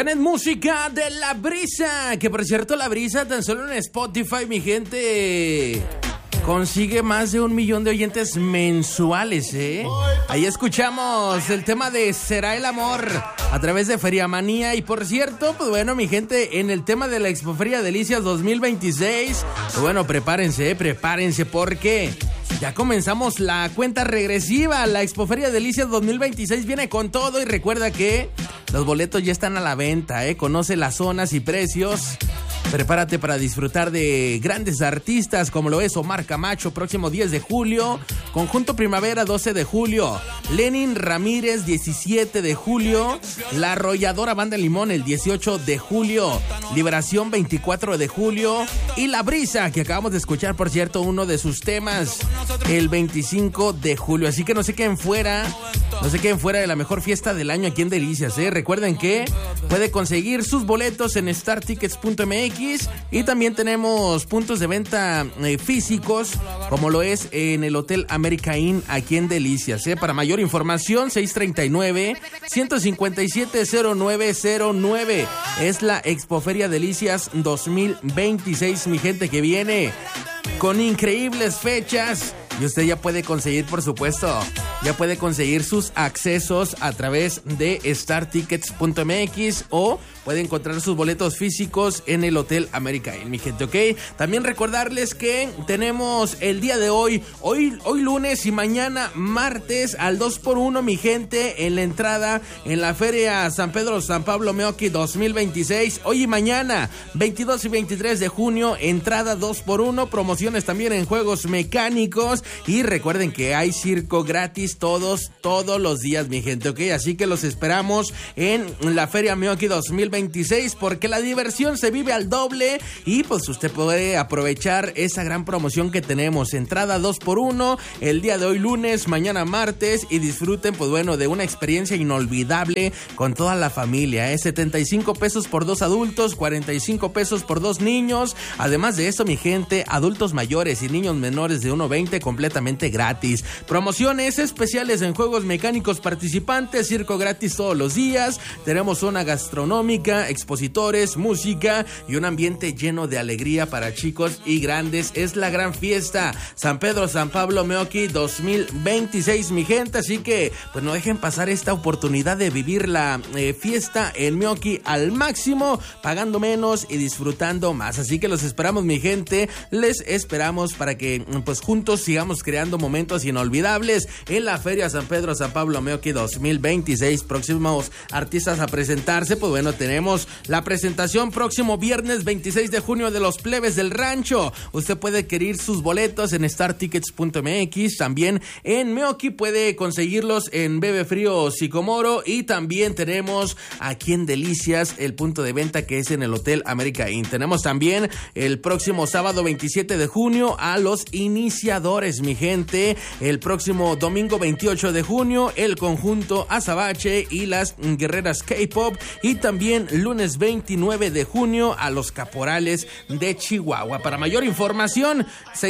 Es música de La Brisa, que por cierto La Brisa tan solo en Spotify, mi gente, consigue más de 1 millón de oyentes mensuales, ¿eh? Ahí escuchamos el tema de Será el Amor a través de Feriamanía. Y por cierto, pues bueno, mi gente, en el tema de la Expoferia Delicias 2026, pues bueno, prepárense porque ya comenzamos la cuenta regresiva. La Expoferia Delicias 2026 viene con todo y recuerda que los boletos ya están a la venta, ¿eh? Conoce las zonas y precios. Prepárate para disfrutar de grandes artistas como lo es Omar Camacho, próximo 10 de julio. Conjunto Primavera, 12 de julio. Lenin Ramírez, 17 de julio. La Arrolladora Banda Limón, el 18 de julio. Liberación, 24 de julio. Y La Brisa, que acabamos de escuchar, por cierto, uno de sus temas, el 25 de julio. Así que no se queden fuera de la mejor fiesta del año aquí en Delicias, ¿eh? Recuerden que puede conseguir sus boletos en startickets.mx y también tenemos puntos de venta físicos, como lo es en el Hotel America Inn aquí en Delicias, ¿eh? Para mayor información, 639-157-0909. Es la Expoferia Delicias 2026, mi gente, que viene con increíbles fechas. Y usted ya puede conseguir, por supuesto, sus accesos a través de startickets.mx o puede encontrar sus boletos físicos en el Hotel America Inn, mi gente, ¿ok? También recordarles que tenemos el día de hoy lunes y mañana martes al 2x1, mi gente, en la entrada en la Feria San Pedro San Pablo Meoqui 2026. Hoy y mañana, 22 y 23 de junio, entrada 2x1, promociones también en juegos mecánicos. Y recuerden que hay circo gratis todos los días, mi gente, ¿ok? Así que los esperamos en la Feria Meoqui 2026 porque la diversión se vive al doble y pues usted puede aprovechar esa gran promoción que tenemos. Entrada 2x1 el día de hoy lunes, mañana martes y disfruten, pues bueno, de una experiencia inolvidable con toda la familia, ¿eh? 75 pesos por 2 adultos, 45 pesos por 2 niños. Además de eso, mi gente, adultos mayores y niños menores de 1.20 completamente gratis. Promociones especiales en juegos mecánicos participantes, circo gratis todos los días. Tenemos zona gastronómica, expositores, música y un ambiente lleno de alegría para chicos y grandes. Es la gran fiesta San Pedro San Pablo Meoqui 2026, mi gente. Así que pues no dejen pasar esta oportunidad de vivir la fiesta en Meoqui al máximo, pagando menos y disfrutando más. Así que los esperamos, mi gente. Les esperamos para que pues juntos sigamos creando momentos inolvidables en la Feria San Pedro San Pablo Meoqui 2026. Próximos artistas a presentarse, pues bueno, tenemos la presentación próximo viernes 26 de junio de Los Plebes del Rancho. Usted puede adquirir sus boletos en startickets.mx, también en Meoqui puede conseguirlos en Bebe Frío Sicomoro y también tenemos aquí en Delicias el punto de venta que es en el Hotel America Inn. Tenemos también el próximo sábado 27 de junio a Los Iniciadores, mi gente. El próximo domingo 28 de junio el conjunto Azabache y las Guerreras K-Pop, y también lunes 29 de junio a los Caporales de Chihuahua. Para mayor información,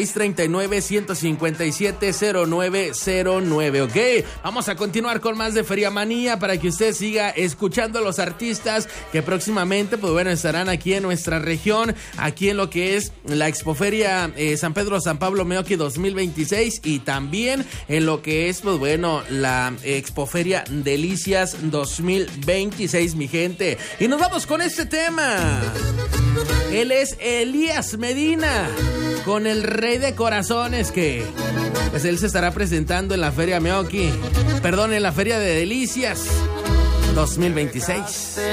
639-157-0909, ¿ok? Vamos a continuar con más de Feriamanía para que usted siga escuchando a los artistas que próximamente, pues bueno, estarán aquí en nuestra región, aquí en lo que es la Expoferia San Pedro San Pablo Meoqui 2026 y también en lo que es, pues bueno, la Expoferia Delicias 2026, mi gente. Y nos vamos con este tema. Él es Elías Medina con El Rey de Corazones, que pues él se estará presentando en la Feria Meoqui, en la Feria de Delicias 2026.